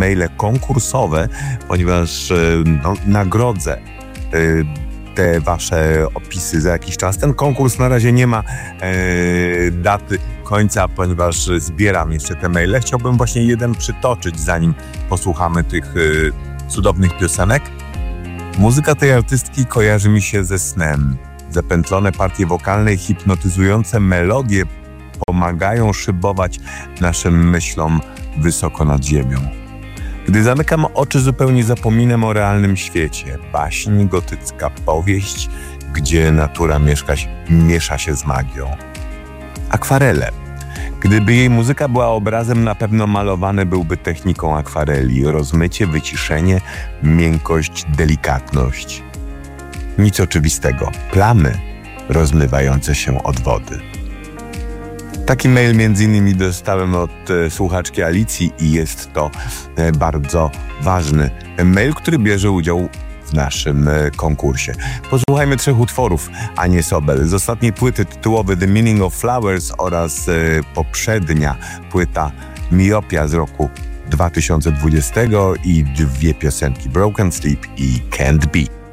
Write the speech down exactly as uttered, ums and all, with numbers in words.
maile konkursowe, ponieważ no, nagrodzę te wasze opisy za jakiś czas. Ten konkurs na razie nie ma e, daty końca, ponieważ zbieram jeszcze te maile. Chciałbym właśnie jeden przytoczyć, zanim posłuchamy tych e, cudownych piosenek. Muzyka tej artystki kojarzy mi się ze snem. Zapętlone partie wokalne i hipnotyzujące melodie pomagają szybować naszym myślom wysoko nad ziemią. Gdy zamykam oczy, zupełnie zapominam o realnym świecie. Baśń, gotycka powieść, gdzie natura mieszka, miesza się z magią. Akwarele. Gdyby jej muzyka była obrazem, na pewno malowany byłby techniką akwareli. Rozmycie, wyciszenie, miękkość, delikatność. Nic oczywistego. Plamy rozmywające się od wody. Taki mail między innymi dostałem od e, słuchaczki Alicji i jest to e, bardzo ważny mail, który bierze udział w naszym e, konkursie. Posłuchajmy trzech utworów Ani Sobel. Z ostatniej płyty tytułowy The Meaning of Flowers oraz e, poprzednia płyta Miopia z roku dwa tysiące dwudziestego i dwie piosenki Broken Sleep i Can't Be.